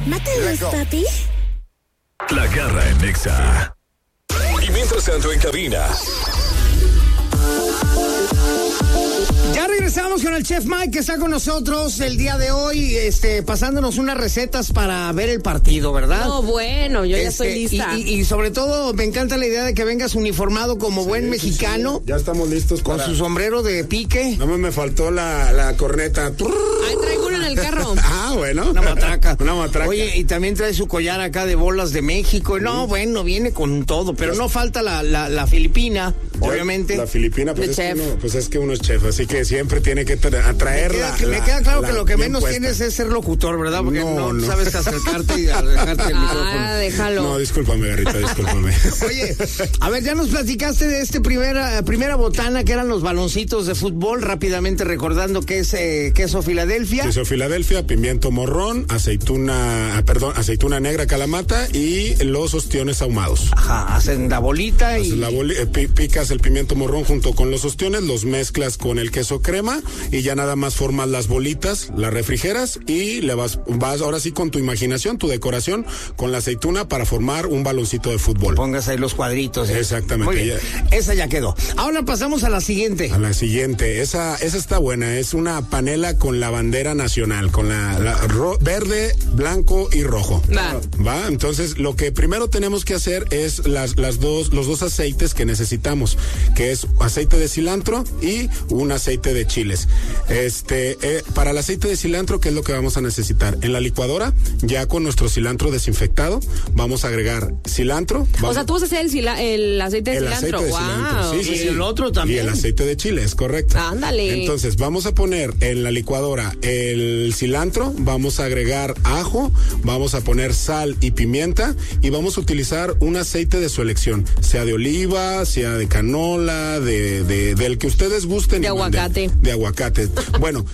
¿Mátalos, papi? La Garra en Nexa. Y mientras tanto en cabina. Ya regresamos con el Chef Mike, que está con nosotros el día de hoy, pasándonos unas recetas para ver el partido, ¿verdad? No, bueno, yo ya estoy lista. Y sobre todo, me encanta la idea de que vengas uniformado como buen mexicano. Sí. Ya estamos listos con su sombrero de pique. No me faltó la corneta. Ahí traigo uno en el carro. Bueno. Una matraca. Una matraca. Oye, y también trae su collar acá de bolas de México. No, bueno, viene con todo, pero no falta la filipina, obviamente. La filipina, pues es que uno es chef, así que siempre tiene que atraerla. Me queda claro que lo que menos tienes es ser locutor, ¿verdad? Porque no sabes acercarte y alejarte del micrófono. Déjalo. No, discúlpame, Garrita, discúlpame. Oye, a ver, ya nos platicaste de primera botana que eran los baloncitos de fútbol, rápidamente recordando que es queso Filadelfia. Queso Filadelfia, pimiento morrón, aceituna negra Kalamata y los ostiones ahumados. Ajá, hacen la bolita picas el pimiento morrón junto con los ostiones, los mezclas con el queso crema y ya nada más formas las bolitas, las refrigeras y le vas ahora sí con tu imaginación, tu decoración con la aceituna para formar un baloncito de fútbol. Pongas ahí los cuadritos. Exactamente. Esa ya quedó. Ahora pasamos a la siguiente. Esa está buena, es una panela con la bandera nacional, con la verde, blanco y rojo. ¿Va? Entonces, lo que primero tenemos que hacer es los dos aceites que necesitamos, que es aceite de cilantro y un aceite de chiles. Para el aceite de cilantro, ¿qué es lo que vamos a necesitar? En la licuadora, ya con nuestro cilantro desinfectado, vamos a agregar cilantro. O sea, tú vas a hacer el aceite de cilantro. Aceite de Sí. Y el otro también. Y el aceite de chile, es correcto. Ándale. Entonces, vamos a poner en la licuadora el cilantro, vamos a agregar ajo, vamos a poner sal y pimienta y vamos a utilizar un aceite de su elección, sea de oliva, sea de canola, del que ustedes gusten. De aguacate. De aguacate. Bueno,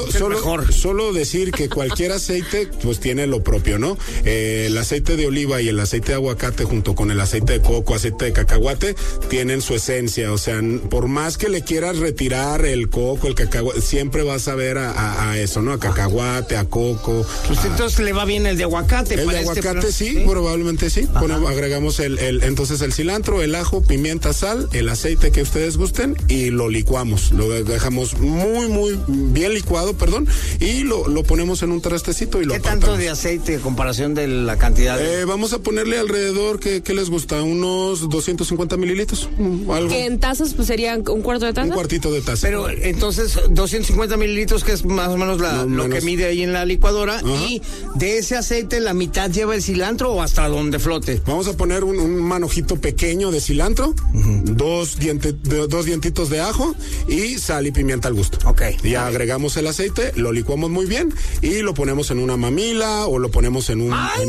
solo decir que cualquier aceite pues tiene lo propio, ¿no? El aceite de oliva y el aceite de aguacate junto con el aceite de coco, aceite de cacahuate, tienen su esencia, o sea, por más que le quieras retirar el coco, el cacahuate, siempre vas a ver a eso, ¿no? A cacahuate, a coco. Pues entonces le va bien el de aguacate. El de aguacate sí, probablemente sí. Bueno, agregamos entonces el cilantro, el ajo, pimienta, sal, el aceite que ustedes gusten y lo licuamos. Lo dejamos muy, muy bien licuado, y lo ponemos en un trastecito y lo apartamos. ¿Qué tanto de aceite en comparación de la cantidad? Vamos a ponerle alrededor, ¿qué les gusta? Unos 250 mililitros. Algo. ¿Que en tazas pues serían un cuarto de taza? Un cuartito de taza. Pero entonces 250 mililitros, que es más o menos lo que mide ahí en la licuadora. Ajá. Y de ese aceite la mitad lleva el cilantro o hasta donde flote. Vamos a poner un manojito pequeño de cilantro, dos dientitos de ajo y sal y pimienta al gusto. Okay. Ya agregamos el aceite, lo licuamos muy bien y lo ponemos en una mamila o lo ponemos en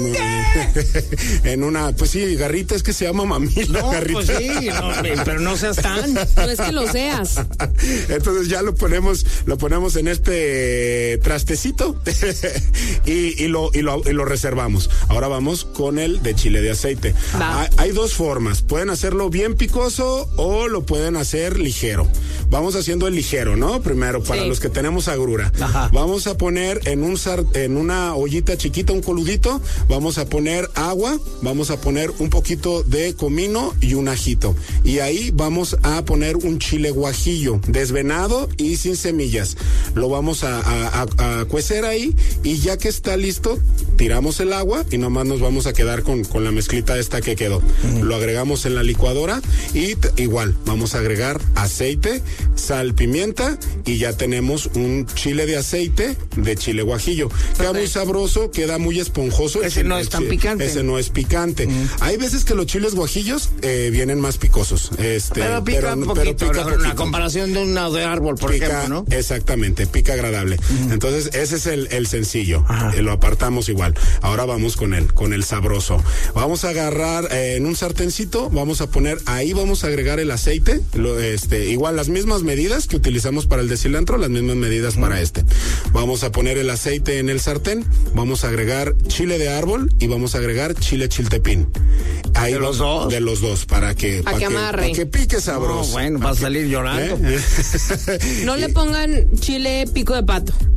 una, pues sí, Garrita, es que se llama mamila. No, Garrita. pues sí, pero no seas tan. No es que lo seas. Entonces ya lo ponemos en este trastecito y lo reservamos. Ahora vamos con el de chile de aceite. Hay dos formas, pueden hacerlo bien picoso o lo pueden hacer ligero. Vamos haciendo el ligero, ¿no? Primero, para los que tenemos agrura. Ajá. Vamos a poner en una ollita chiquita, un coludito, vamos a poner agua, vamos a poner un poquito de comino y un ajito. Y ahí vamos a poner un chile guajillo, desvenado y sin semillas. Lo vamos a cuecer ahí y ya que está listo, tiramos el agua y nomás nos vamos a quedar con la mezclita esta que quedó. Lo agregamos en la licuadora y igual, vamos a agregar aceite, sal, pimienta y ya tenemos un chile de aceite de chile guajillo. Queda muy sabroso, queda muy esponjoso. Ese no es tan picante. Ese no es picante. Hay veces que los chiles guajillos vienen más picosos. Pero pica una comparación de una de árbol, por ejemplo, ¿no? Exactamente, pica agradable. Entonces, ese es el sencillo. Lo apartamos igual. Ahora vamos con el sabroso. Vamos a agarrar en un sartencito, vamos a agregar el aceite, igual las mismas medidas que utilizamos para el de cilantro, las mismas medidas para este. Vamos a poner el aceite en el sartén, vamos a agregar chile de árbol y vamos a agregar chile chiltepín. Ahí ¿De los dos? De los dos, para que amarre. Para que pique sabroso. No, bueno, va a salir llorando. No le pongan chile pico de pato.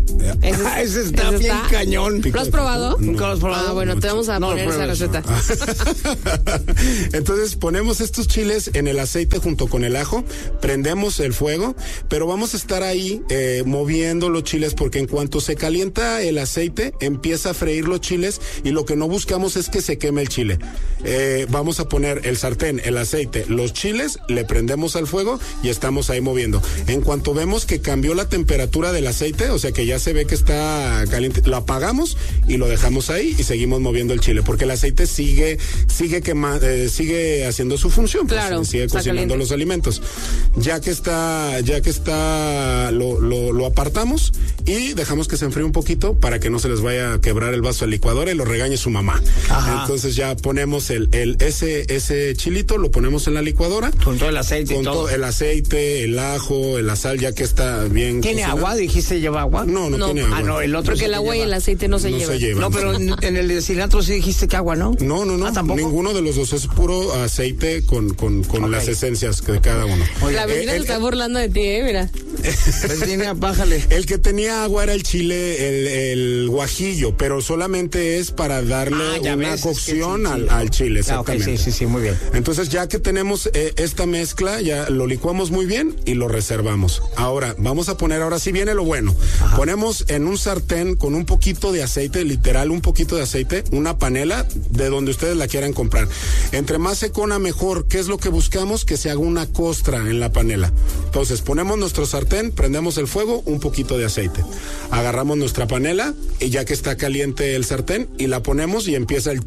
Ese está bien cañón. ¿Lo has probado? Nunca lo has probado. Bueno, te vamos a poner esa receta. Entonces ponemos estos chiles en el aceite junto con el ajo, prendemos el fuego, pero vamos a estar ahí moviendo los chiles porque en cuanto se calienta el aceite empieza a freír los chiles y lo que no buscamos es que se queme el chile. Vamos a poner el sartén, el aceite, los chiles, le prendemos al fuego y estamos ahí moviendo. En cuanto vemos que cambió la temperatura del aceite, o sea que ya se ve que está caliente, lo apagamos y lo dejamos ahí y seguimos moviendo el chile porque el aceite sigue haciendo su función, pues, claro, sigue cocinando caliente los alimentos. Ya que está lo apartamos y dejamos que se enfríe un poquito para que no se les vaya a quebrar el vaso de licuadora y lo regañe su mamá. Ajá. Entonces ya ponemos ese chilito, lo ponemos en la licuadora con todo el aceite, con todo el aceite, el ajo, la sal, ya que está bien. ¿Tiene cocinado. agua? ¿Dijiste lleva agua? No tiene agua. No, el otro porque el agua y el aceite no se llevan. No, pero en el de cilantro sí dijiste que agua, ¿no? No. ¿Tampoco? Ninguno de los dos, es puro aceite con las esencias de cada uno. La vecina se está burlando de ti, mira. Vecina, bájale. El que tenía agua era el chile, el guajillo, pero solamente es para darle una cocción al chile, exactamente. Okay, sí, muy bien. Entonces ya que tenemos esta mezcla, ya lo licuamos muy bien y lo reservamos. Ahora, vamos a poner, ahora sí viene lo bueno. Ajá. Ponemos en un sartén con un poquito de aceite, literal un poquito de aceite, una panela de donde ustedes la quieran comprar. Entre más secona mejor. ¿Qué es lo que buscamos? Que se haga una costra en la panela. Entonces ponemos nuestro sartén, prendemos el fuego, un poquito de aceite. Agarramos nuestra panela y ya que está caliente el sartén y la ponemos y empieza el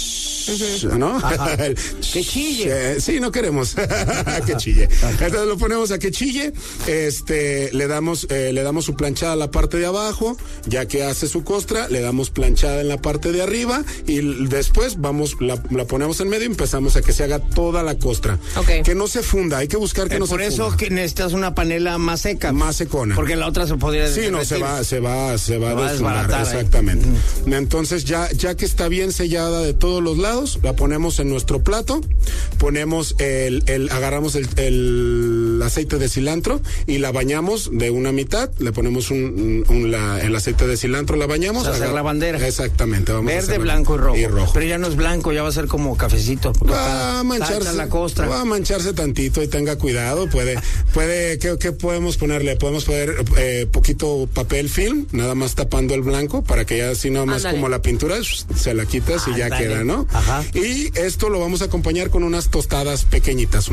¿no? Que chille. Sí, no queremos que chille. Entonces lo ponemos a que chille, le damos su planchada a la parte de abajo, ya que hace su costra, le damos planchada en la parte de arriba y después la ponemos en medio y empezamos a que se haga toda la costra. Okay. Que no se funda, hay que buscar que no se funda. Por eso que necesitas una panela más seca. Más secona. Porque la otra se podría derretir. Sí, no, se va a desbaratar. Exactamente. Entonces ya que está bien sellada de todos los lados, la ponemos en nuestro plato, ponemos agarramos el aceite de cilantro y la bañamos de una mitad, le ponemos el aceite de cilantro, la bañamos. Hacer la bandera. Exactamente. Verde, blanco y rojo. Pero ya no es blanco, ya va a ser como cafecito. Va a mancharse. La costra. Va a mancharse tantito y tenga cuidado. ¿Qué podemos ponerle? Podemos poner poquito papel film, nada más tapando el blanco para que ya así nada más como la pintura se la quitas y ya queda, ¿no? Ajá. Y esto lo vamos a acompañar con unas tostaditas pequeñitas,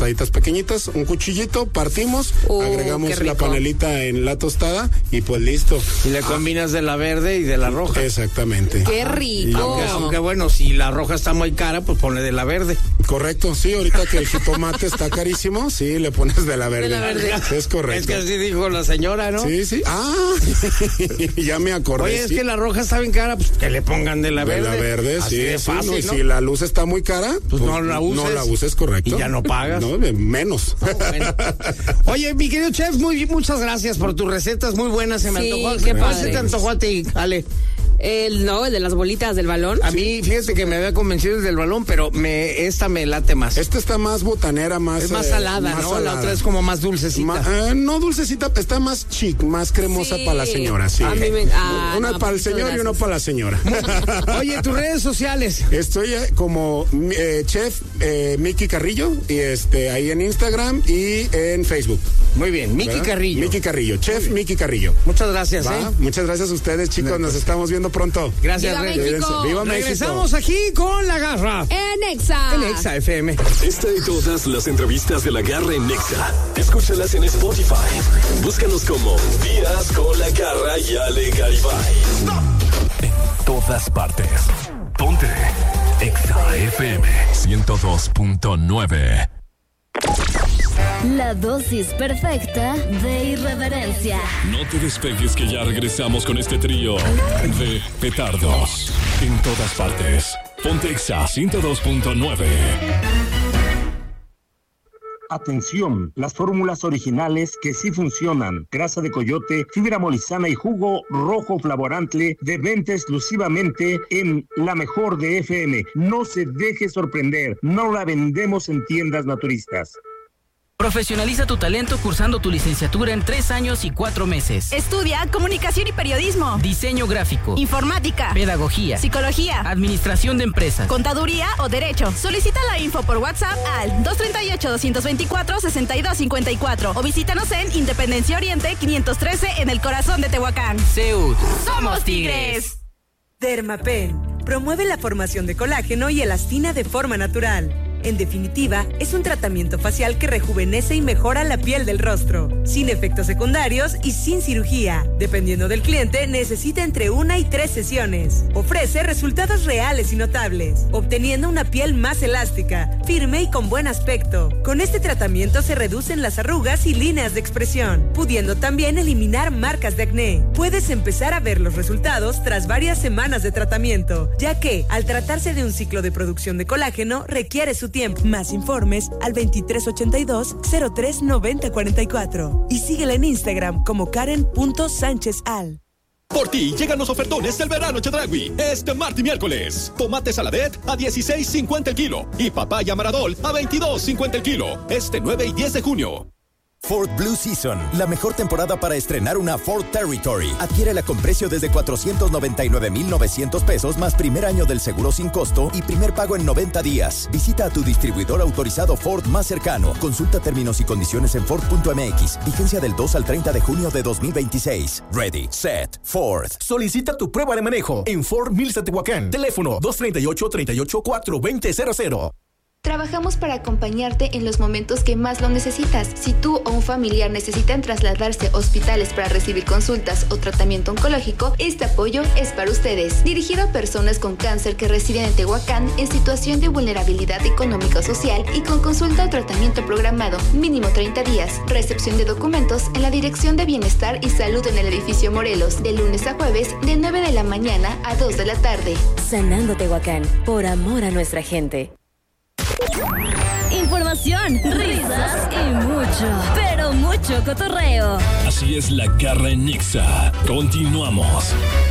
un cuchillito, partimos, agregamos la panelita en la tostada y pues listo. Y le combinas de la verde y de la roja. Exactamente. ¡Qué rico! Aunque bueno, si la roja está muy cara, pues ponle de la verde. Correcto, sí, ahorita que el jitomate está carísimo, sí, le pones de la verde. De la verde. Es correcto. Es que así dijo la señora, ¿no? Sí. Ya me acordé. Oye, es que la roja está bien cara, pues que le pongan de la verde. De la verde, así sí. Es fácil, ¿no? ¿no? Si la luz está muy cara, pues no la uses. No la uses, correcto. Y ya no pagas. No, menos. Bueno. Oye, mi querido chef, muchas gracias por tus recetas muy buenas. Se me antojó. Qué padre. ¿Se te antojó a ti, Ale? El de las bolitas del balón. A mí, fíjate que me había convencido el del balón, pero esta me late más. Esta está más botanera, más... Es más salada, ¿no? La otra es como más dulcecita. No dulcecita, está más chic, más cremosa para la señora, sí. A mí una para el señor y una para la señora. Oye, tus redes sociales. Estoy como chef Miki Carrillo, y ahí en Instagram y en Facebook. Muy bien, Miki Carrillo. Miki Carrillo, chef Miki Carrillo. Muchas gracias, Muchas gracias a ustedes, chicos, nos estamos viendo pronto. Gracias, ¡Viva México! ¡Viva México! Regresamos aquí con La Garra. En Exa. En Exa FM. Esta y todas las entrevistas de La Garra en Exa. Escúchalas en Spotify. Búscanos como Días con La Garra y Ale Garibay. En todas partes. Ponte Exa FM 102.9. La dosis perfecta de irreverencia. No te despegues que ya regresamos con este trío de petardos. En todas partes. Ponte Exa 102.9. Atención, las fórmulas originales que sí funcionan. Grasa de coyote, fibra molizana y jugo rojo flavorante de venta exclusivamente en La Mejor de FM. No se deje sorprender, no la vendemos en tiendas naturistas. Profesionaliza tu talento cursando tu licenciatura en 3 años y 4 meses. Estudia Comunicación y Periodismo, Diseño gráfico, Informática, Pedagogía, Psicología, Administración de empresas, Contaduría o Derecho. Solicita la info por WhatsApp al 238-224-6254 o visítanos en Independencia Oriente 513 en el corazón de Tehuacán. CEUD. ¡Somos Tigres! Dermapen promueve la formación de colágeno y elastina de forma natural. En definitiva, es un tratamiento facial que rejuvenece y mejora la piel del rostro, sin efectos secundarios y sin cirugía. Dependiendo del cliente, necesita entre 1 y 3 sesiones. Ofrece resultados reales y notables, obteniendo una piel más elástica, firme y con buen aspecto. Con este tratamiento se reducen las arrugas y líneas de expresión, pudiendo también eliminar marcas de acné. Puedes empezar a ver los resultados tras varias semanas de tratamiento, ya que, al tratarse de un ciclo de producción de colágeno, requiere su tiempo. Más informes al 2382-039044 y síguela en Instagram como Karen.SánchezAl. Por ti llegan los ofertones del verano Chedraui. Este martes y miércoles. Tomate saladet a $16.50 el kilo y papaya maradol a $22.50 el kilo. Este 9 y 10 de junio. Ford Blue Season, la mejor temporada para estrenar una Ford Territory. Adquiérela con precio desde $499,900 más primer año del seguro sin costo y primer pago en 90 días. Visita a tu distribuidor autorizado Ford más cercano. Consulta términos y condiciones en Ford.mx. Vigencia del 2 al 30 de junio de 2026. Ready, set, Ford. Solicita tu prueba de manejo en Ford Mills de Tehuacán. Teléfono 238-38-42000. Trabajamos para acompañarte en los momentos que más lo necesitas. Si tú o un familiar necesitan trasladarse a hospitales para recibir consultas o tratamiento oncológico, este apoyo es para ustedes. Dirigido a personas con cáncer que residen en Tehuacán en situación de vulnerabilidad económica o social y con consulta o tratamiento programado, mínimo 30 días. Recepción de documentos en la Dirección de Bienestar y Salud en el edificio Morelos, de lunes a jueves, de 9 de la mañana a 2 de la tarde. Sanando Tehuacán, por amor a nuestra gente. Información, risas y mucho, pero mucho cotorreo. Así es la garra en Nexa. Continuamos.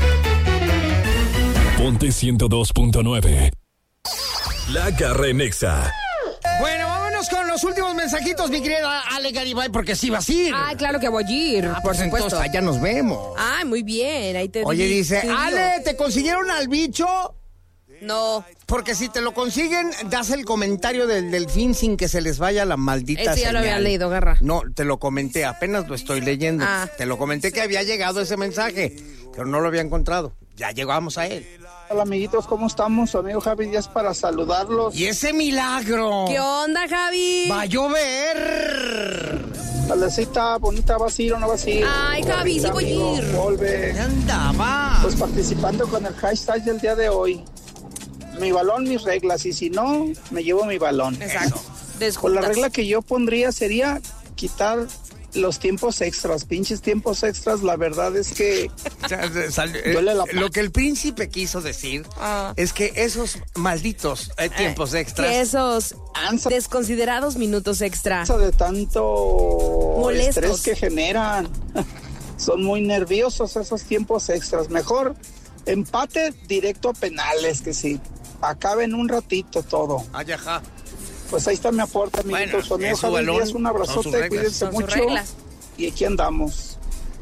Ponte 102.9. La garra en Nexa. Bueno, vámonos con los últimos mensajitos, mi querida Ale Garibay, porque sí vas a ir. Ah, claro que voy a ir, por supuesto. Entonces, allá nos vemos. Ah, muy bien, ahí te Oye, dice, Ale, ¿te consiguieron al bicho? No. Porque si te lo consiguen, das el comentario del delfín sin que se les vaya la maldita ya señal. lo había leído, Garra. No, te lo comenté, apenas lo estoy leyendo. Te lo comenté que había llegado ese mensaje, pero no lo había encontrado. Ya llegamos a él. Hola, amiguitos, ¿cómo estamos? Su amigo Javi Díaz para saludarlos. ¡Y ese milagro! ¿Qué onda, Javi? ¡Va a llover! Alecita, bonita, ¿vas a ir o no vas a ir? Ay, Javi, sí voy a ir. Volve. ¿Dónde andaba? Pues participando con el hashtag del día de hoy. Mi balón, mis reglas, y si no, me llevo mi balón. Exacto. Pues la regla que yo pondría sería quitar los tiempos extras, pinches tiempos extras, la verdad es que duele la lo que el príncipe quiso decir es que esos malditos tiempos extras, que esos desconsiderados minutos extra de tanto molestos estrés que generan, son muy nerviosos esos tiempos extras. Mejor empate directo a penales, que sí, acaben un ratito todo. Ajá. Pues ahí está mi aporte, amiguitos. Bueno, Javi Díaz, un abrazote, cuídense mucho. Y aquí andamos.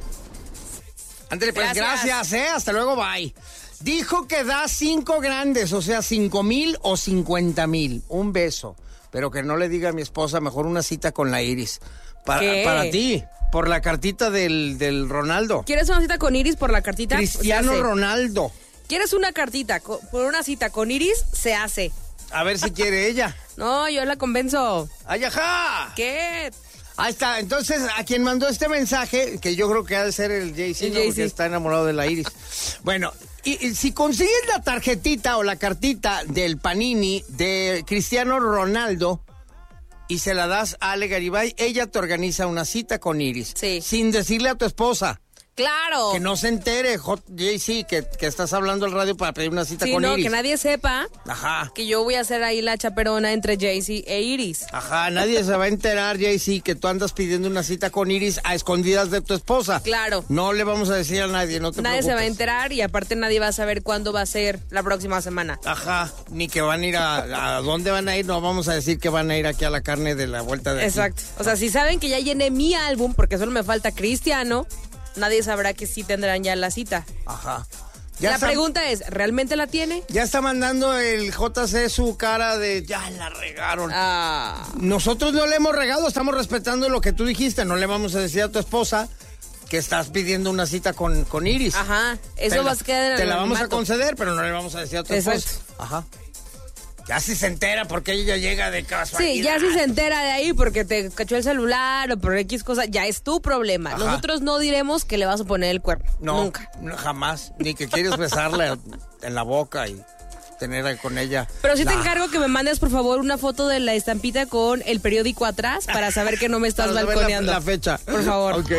André, pues gracias, hasta luego, bye. Dijo que da 5 grandes, o sea, 5,000 o 50,000. Un beso. Pero que no le diga a mi esposa, mejor una cita con la Iris. Para ti, por la cartita del Ronaldo. ¿Quieres una cita con Iris por la cartita? Cristiano Ronaldo. ¿Quieres una cartita por una cita con Iris? Se hace. A ver si quiere ella. No, yo la convenzo. ¡Ay, ajá! ¿Qué? Ahí está. Entonces, a quien mandó este mensaje, que yo creo que ha de ser el Jay-Z, ¿no? Porque está enamorado de la Iris. Bueno, y si consigues la tarjetita o la cartita del Panini de Cristiano Ronaldo y se la das a Ale Garibay, ella te organiza una cita con Iris. Sí. Sin decirle a tu esposa. Claro. Que no se entere, JC, que estás hablando al radio para pedir una cita con Iris. Que nadie sepa. Ajá. Que yo voy a hacer ahí la chaperona entre Jaycee e Iris. Ajá, nadie se va a enterar, JC, que tú andas pidiendo una cita con Iris a escondidas de tu esposa. Claro. No le vamos a decir a nadie, no te preocupes. Nadie se va a enterar y aparte nadie va a saber cuándo va a ser la próxima semana. Ajá, ni que van a ir a dónde van a ir, no vamos a decir que van a ir aquí a la carne de la vuelta de Exacto. aquí. O sea, si saben que ya llené mi álbum, porque solo me falta Cristiano, nadie sabrá que sí tendrán ya la cita. Ajá. La pregunta es, ¿realmente la tiene? Ya está mandando el JC su cara de ya la regaron. Nosotros no le hemos regado, estamos respetando lo que tú dijiste. No le vamos a decir a tu esposa que estás pidiendo una cita con Iris. Ajá, eso va a quedar en te el la vamos a anonimato. conceder, pero no le vamos a decir a tu esposa. Ajá. Ya si se entera porque ella llega de casualidad. Sí, ya si se entera de ahí porque te cachó el celular o por X cosa, ya es tu problema. Ajá. Nosotros no diremos que le vas a poner el cuerno. No, Nunca. No, jamás. Ni que quieres besarla en la boca y tener con ella. Pero sí te encargo que me mandes, por favor, una foto de la estampita con el periódico atrás para saber que no me estás Para saber balconeando. la fecha. Por favor. Ok.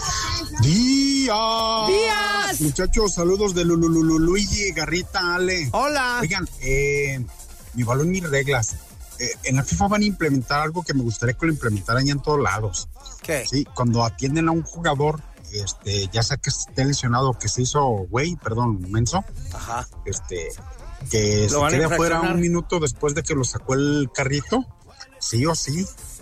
¡Días! Muchachos, saludos de Luigi, Garrita, Ale. Hola. Oigan, mi balón, mis reglas. En la FIFA van a implementar algo que me gustaría que lo implementaran ya en todos lados. ¿Qué? Sí, cuando atienden a un jugador, ya sea que esté lesionado o que se hizo menso. Ajá. Que Lo se van a quede afuera infraccionar. un minuto después de que lo sacó el carrito, sí o sí.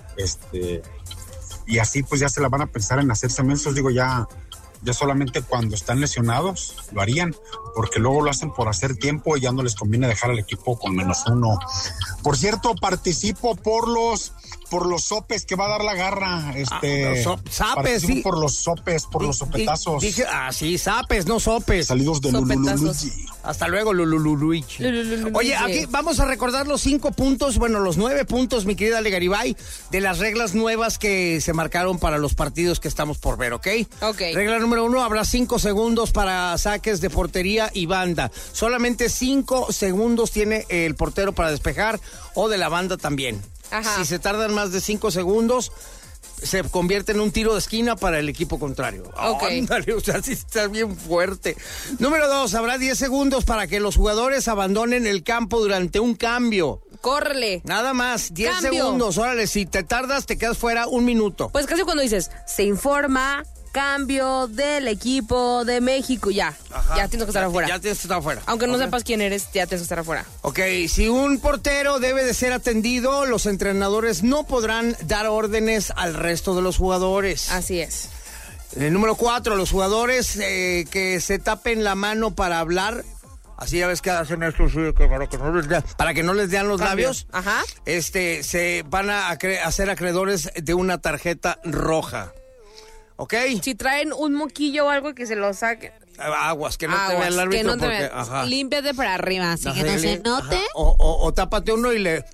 Y así pues ya se la van a pensar en hacerse mensos, digo, ya solamente cuando están lesionados lo harían, porque luego lo hacen por hacer tiempo y ya no les conviene dejar al equipo con -1. Por cierto, participo por los sopes que va a dar la garra. Zapes, sí. Por los sopes, por los sopetazos. Dije, sí, zapes, no sopes. Salidos de Luigi. Hasta luego, Luigi. Oye, aquí vamos a recordar los 5 puntos, los 9 puntos, mi querida Ale Garibay, de las reglas nuevas que se marcaron para los partidos que estamos por ver, ¿ok? Ok. Regla número 1, habrá 5 segundos para saques de portería y banda. Solamente 5 segundos tiene el portero para despejar o de la banda también. Ajá. Si se tardan más de 5 segundos, se convierte en un tiro de esquina para el equipo contrario. Ok. Ándale, o sea, sí está bien fuerte. Número 2, habrá 10 segundos para que los jugadores abandonen el campo durante un cambio. Córrele. Nada más, 10 Cambio. segundos. Órale, si te tardas, te quedas fuera 1 minuto. Pues casi cuando dices, se informa, cambio del equipo de México, ya. Ajá. Ya tienes que estar afuera. Ya tienes que estar afuera. Aunque no Ok. sepas quién eres, ya tienes que estar afuera. Ok, si un portero debe de ser atendido, los entrenadores no podrán dar órdenes al resto de los jugadores. Así es. Número 4, los jugadores que se tapen la mano para hablar. Así ya ves que hacen esto, sí, para que no les vean los Cambio. labios. Ajá. Se van a hacer acreedores de una tarjeta roja. ¿Ok? Si traen un moquillo o algo que se lo saquen. Aguas, que no te vea el árbitro. que no te porque, vean. ajá. Límpiate para arriba, así que Ajá, no se note. ajá. O tápate uno y le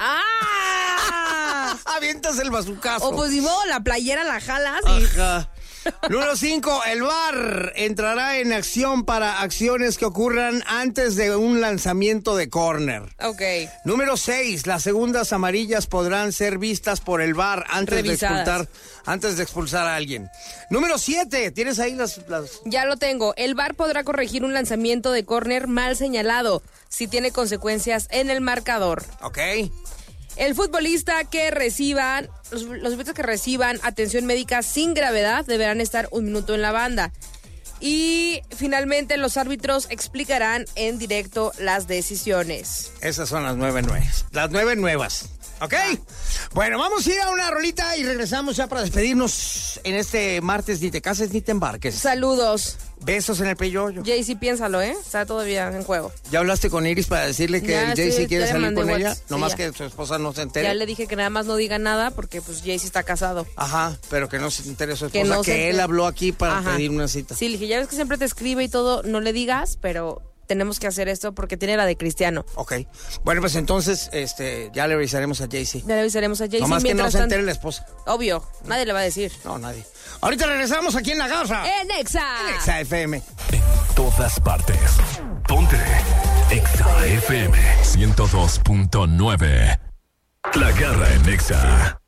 ¡Ah! avientas el bazucazo. O pues ni modo, la playera la jalas y... Ajá. Número 5, el VAR entrará en acción para acciones que ocurran antes de un lanzamiento de córner. Ok. Número 6, las segundas amarillas podrán ser vistas por el VAR antes de expulsar a alguien. Número 7, ¿tienes ahí las...? Ya lo tengo. El VAR podrá corregir un lanzamiento de córner mal señalado si tiene consecuencias en el marcador. Ok. El futbolista que reciban, los futbolistas que reciban atención médica sin gravedad deberán estar 1 minuto en la banda. Y finalmente los árbitros explicarán en directo las decisiones. Esas son las 9 nuevas. Las 9 nuevas. ¿Ok? Bueno, vamos a ir a una rolita y regresamos ya para despedirnos en este martes. Ni te cases ni te embarques. Saludos. Besos en el peyoyo. Jaycee, piénsalo, Está todavía en juego. ¿Ya hablaste con Iris para decirle que Ya, el Jaycee sí, quiere ya le salir mandé con ella? WhatsApp. Nomás Sí, ya. que su esposa no se entere. Ya le dije que nada más no diga nada porque pues Jaycee está casado. Ajá, pero que no se entere su Que esposa, no que se él entere. habló aquí para Ajá. pedir una cita. Sí, le dije, ya ves que siempre te escribe y todo, no le digas, pero tenemos que hacer esto porque tiene la de Cristiano. Ok. Bueno, pues entonces ya le avisaremos a Jaycee. Ya le avisaremos a Jaycee. Nomás que no mientras se tanto- entere la esposa. Obvio, nadie le va a decir. No, nadie. Ahorita regresamos aquí en La Garra. En Exa. En Exa FM. Todas partes. Ponte. Exa FM 102.9. La Garra en Exa.